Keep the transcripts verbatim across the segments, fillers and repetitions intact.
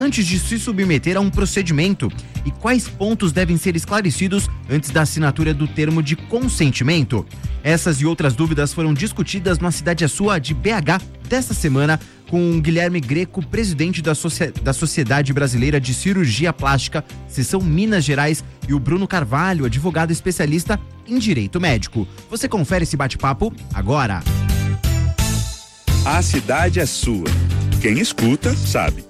antes de se submeter a um procedimento? E quais pontos devem ser esclarecidos antes da assinatura do termo de consentimento? Essas e outras dúvidas foram discutidas na Cidade é Sua de B H desta semana com Guilherme Greco, presidente da, Soci... da Sociedade Brasileira de Cirurgia Plástica, seção Minas Gerais, e o Bruno Carvalho, advogado especialista em direito médico. Você confere esse bate-papo agora. A cidade é sua. Quem escuta, sabe.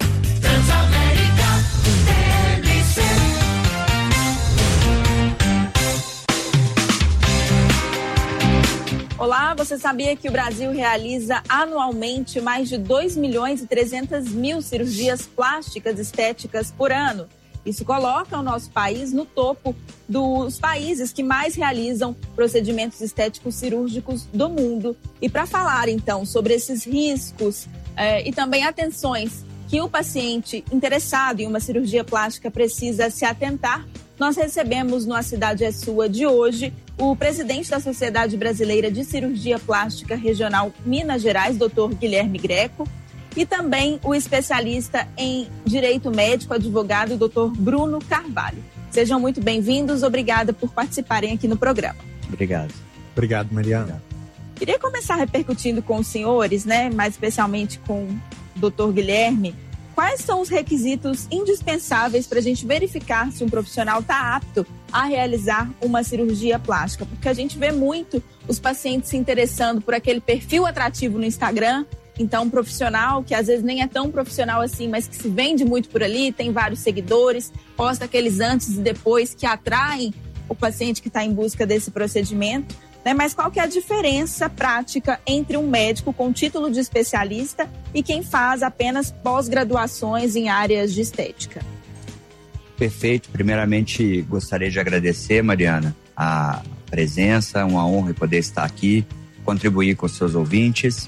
Olá, você sabia que o Brasil realiza anualmente mais de dois milhões e trezentas mil cirurgias plásticas estéticas por ano? Isso coloca o nosso país no topo dos países que mais realizam procedimentos estéticos cirúrgicos do mundo. E para falar, então, sobre esses riscos eh, e também atenções que o paciente interessado em uma cirurgia plástica precisa se atentar, nós recebemos no A Cidade é Sua de hoje o presidente da Sociedade Brasileira de Cirurgia Plástica Regional Minas Gerais, doutor Guilherme Greco, e também o especialista em Direito Médico, advogado, doutor Bruno Carvalho. Sejam muito bem-vindos, obrigada por participarem aqui no programa. Obrigado. Obrigado, Mariana. Queria começar repercutindo com os senhores, né, mais especialmente com o doutor Guilherme, quais são os requisitos indispensáveis para a gente verificar se um profissional está apto a realizar uma cirurgia plástica? Porque a gente vê muito os pacientes se interessando por aquele perfil atrativo no Instagram. Então, um profissional que às vezes nem é tão profissional assim, mas que se vende muito por ali, tem vários seguidores, posta aqueles antes e depois que atraem o paciente que está em busca desse procedimento, né? Mas qual que é a diferença prática entre um médico com título de especialista e quem faz apenas pós-graduações em áreas de estética? Perfeito. Primeiramente, gostaria de agradecer, Mariana, a presença, uma honra poder estar aqui, contribuir com os seus ouvintes.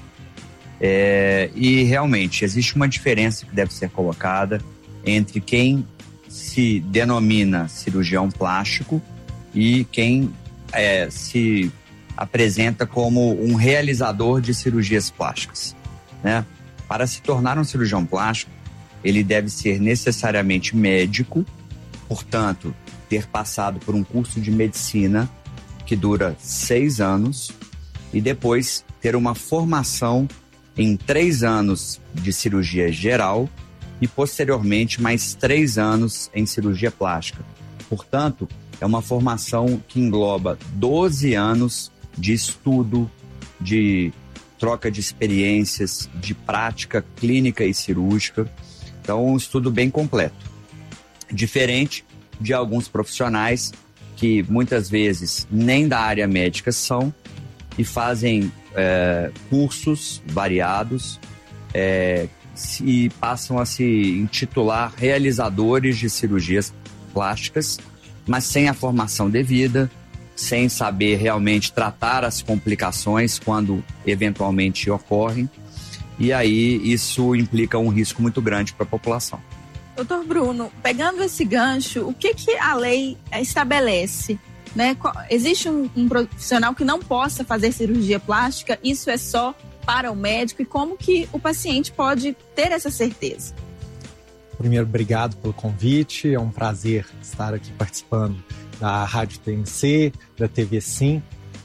É, e realmente existe uma diferença que deve ser colocada entre quem se denomina cirurgião plástico e quem é, se apresenta como um realizador de cirurgias plásticas, né? Para se tornar um cirurgião plástico, ele deve ser necessariamente médico, portanto, ter passado por um curso de medicina que dura seis anos e depois ter uma formação em três anos de cirurgia geral e, posteriormente, mais três anos em cirurgia plástica. Portanto, é uma formação que engloba doze anos de estudo, de troca de experiências, de prática clínica e cirúrgica. Então, um estudo bem completo. Diferente de alguns profissionais que, muitas vezes, nem da área médica são e fazem É, cursos variados é, e passam a se intitular realizadores de cirurgias plásticas, mas sem a formação devida, sem saber realmente tratar as complicações quando eventualmente ocorrem, e aí isso implica um risco muito grande para a população. Doutor Bruno, pegando esse gancho, o que, que a lei estabelece? Né? Existe um, um profissional que não possa fazer cirurgia plástica? Isso é só para o médico? E como que o paciente pode ter essa certeza? Primeiro, obrigado pelo convite. É um prazer estar aqui participando da Rádio T M C, da T V Sim.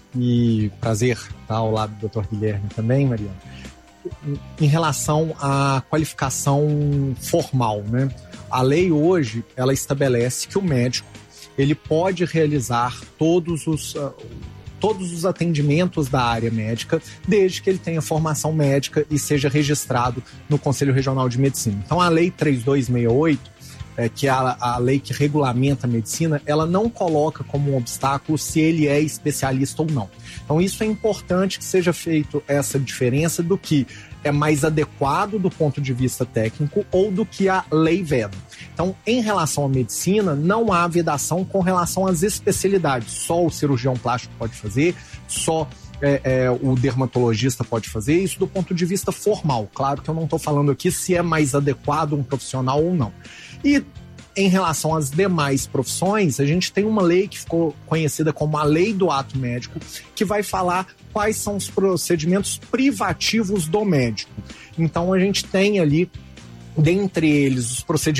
E prazer estar ao lado do doutor Guilherme também, Mariana. Em relação à qualificação formal, né? A lei hoje, ela estabelece que o médico ele pode realizar todos os, uh, todos os atendimentos da área médica, desde que ele tenha formação médica e seja registrado no Conselho Regional de Medicina. Então, a Lei três mil duzentos e sessenta e oito, é, que é a, a lei que regulamenta a medicina, ela não coloca como um obstáculo se ele é especialista ou não. Então, isso é importante que seja feito essa diferença do que é mais adequado do ponto de vista técnico ou do que a lei veda. Então, em relação à medicina, não há vedação com relação às especialidades. Só o cirurgião plástico pode fazer, só é, é, o dermatologista pode fazer, isso do ponto de vista formal. Claro que eu não estou falando aqui se é mais adequado um profissional ou não. E em relação às demais profissões, a gente tem uma lei que ficou conhecida como a Lei do Ato Médico, que vai falar quais são os procedimentos privativos do médico. Então, a gente tem ali dentre eles os procedimentos